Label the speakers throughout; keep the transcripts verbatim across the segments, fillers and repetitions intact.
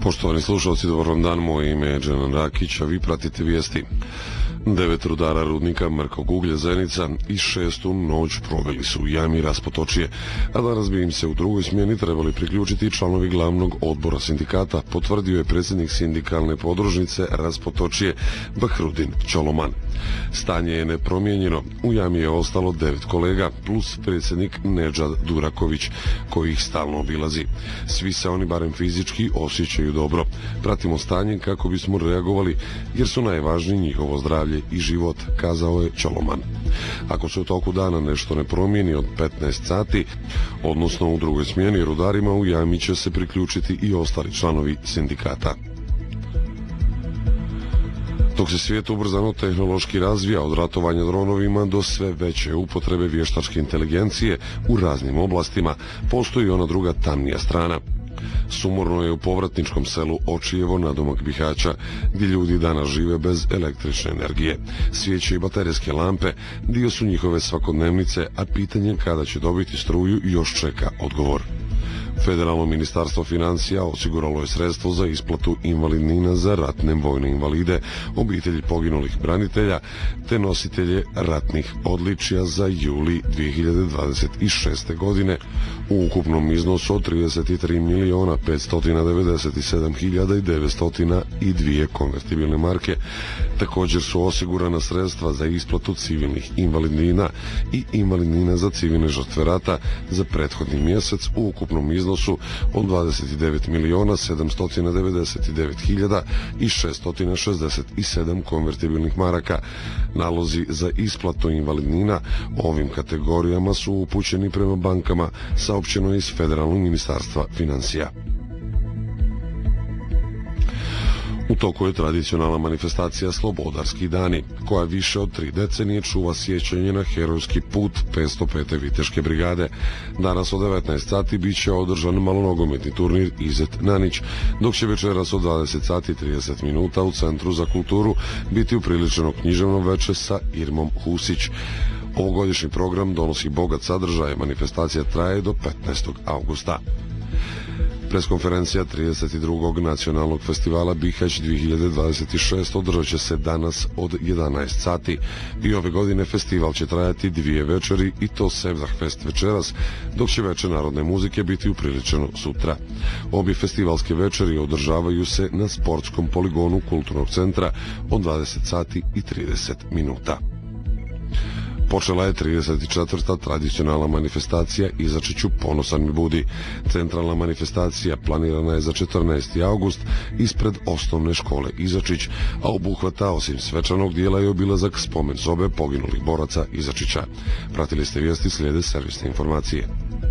Speaker 1: Poštovani slušalci, dobar vam dan, moje ime je Dženan Rakić, a vi pratite vijesti. Devet rudara rudnika Mrkog uglja Zenica i šestu noć proveli su u jami Raspotočije, a danas bi im se u drugoj smjeni trebali priključiti članovi glavnog odbora sindikata, potvrdio je predsjednik sindikalne podružnice Raspotočije Bahrudin Čoloman. Stanje je nepromijenjeno, u jami je ostalo devet kolega plus predsjednik Nedžad Duraković koji ih stalno obilazi. Svi se oni barem fizički osjećaju dobro. Pratimo stanje kako bismo reagovali jer su najvažniji njihovo zdravlje i život, kazao je Čoloman. Ako se u toku dana nešto ne promijeni od petnaest sati, odnosno u drugoj smjeni, rudarima u jami će se priključiti i ostali članovi sindikata. Dok se svijet ubrzano tehnološki razvija od ratovanja dronovima do sve veće upotrebe vještačke inteligencije u raznim oblastima, postoji ona druga tamnija strana. Sumorno je u povratničkom selu Očijevo nadomak Bihaća, gdje ljudi danas žive bez električne energije. Svijeće i baterijske lampe dio su njihove svakodnevnice, a pitanje kada će dobiti struju još čeka odgovor. Federalno ministarstvo financija osiguralo je sredstvo za isplatu invalidnina za ratne vojne invalide, obitelji poginulih branitelja te nositelje ratnih odličja za juli dvije hiljade dvadeset šeste. godine u ukupnom iznosu od trideset tri miliona petsto devedeset sedam hiljada devetsto dva konvertibilne marke. Također su osigurana sredstva za isplatu civilnih invalidnina i invalidnina za civilne žrtve rata za prethodni mjesec u ukupnom iznosu od dvadeset devet miliona sedamsto devedeset devet hiljada šesto šezdeset sedam konvertibilnih maraka. Nalozi za isplatu invalidnina ovim kategorijama su upućeni prema bankama, saopćeno je iz Federalnog ministarstva financija. U toku je tradicionalna manifestacija Slobodarski dani, koja više od tri decenije čuva sjećanje na herojski put petsto pete Viteške brigade. Danas od devetnaest sati bit će održan malonogometni turnir Izet Nanić, dok će večeras od dvadeset sati i trideset minuta u Centru za kulturu biti upriličeno književno veče sa Irmom Husić. Ovogodišnji program donosi bogat sadržaj, manifestacija traje do petnaestog avgusta. Preskonferencija trideset drugog nacionalnog festivala Bihać dvije hiljade dvadeset šest održat će se danas od jedanaest sati i ove godine festival će trajati dvije večeri i to Sevzahfest večeras, dok će večer narodne muzike biti upriličeno sutra. Obje festivalske večeri održavaju se na sportskom poligonu Kulturnog centra od dvadeset sati i trideset minuta. Počela je trideset četvrta tradicionalna manifestacija Izačiću ponosan mi budi. Centralna manifestacija planirana je za četrnaesti avgust ispred osnovne škole Izačić, a obuhvata osim svečanog dijela i obilazak spomen sobe poginulih boraca Izačića. Pratili ste vijesti, slijede servisne informacije.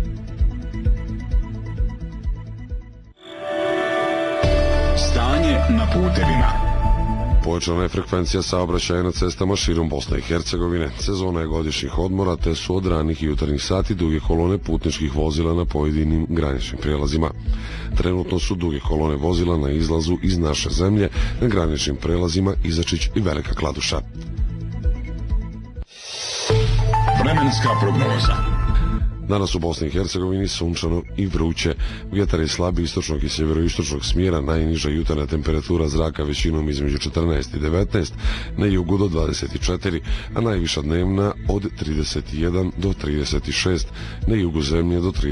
Speaker 2: Stanje na putevima.
Speaker 1: Povećana je frekvencija saobraćaja na cestama širom Bosne i Hercegovine. Sezona je godišnjih odmora, te su od ranih i jutarnjih sati duge kolone putničkih vozila na pojedinim graničnim prijelazima. Trenutno su duge kolone vozila na izlazu iz naše zemlje na graničnim prijelazima Izačić i Velika Kladuša.
Speaker 2: Vremenska prognoza.
Speaker 1: Danas u Bosni i Hercegovini sunčano i vruće. Vjetar je slabi istočnog i sjeveroistočnog smjera, najniža jutarnja temperatura zraka većinom između četrnaest i devetnaest, na jugu do dvadeset četiri, a najviša dnevna od trideset jedan do trideset šest, na jugu zemlje do trideset.